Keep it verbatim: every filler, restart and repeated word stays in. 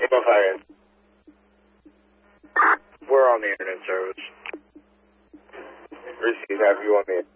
Able fire. We're on the internet service. Receive, have you on the